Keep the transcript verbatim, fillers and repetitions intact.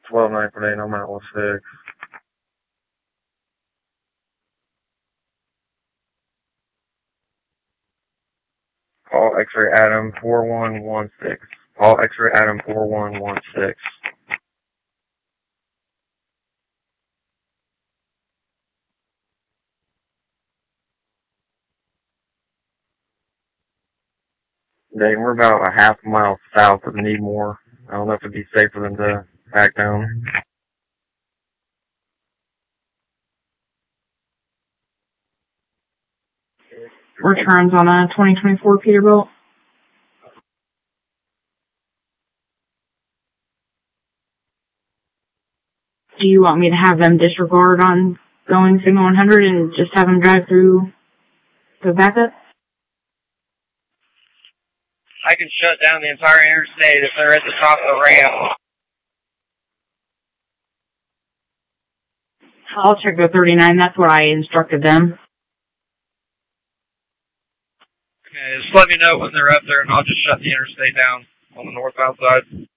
twelve nine for eight, I'm at one six. Call X-ray Adam four one one six. Call X-ray Adam four one one six. Dayton, we're about a half mile south of Needmore. I don't know if it'd be safe for them to back down. Returns on a twenty twenty-four Peterbilt. Do you want me to have them disregard on going signal one hundred and just have them drive through the backup? I can shut down the entire interstate if they're at the top of the ramp. I'll check the thirty-nine. That's what I instructed them. Okay, just let me know when they're up there, and I'll just shut the interstate down on the northbound side.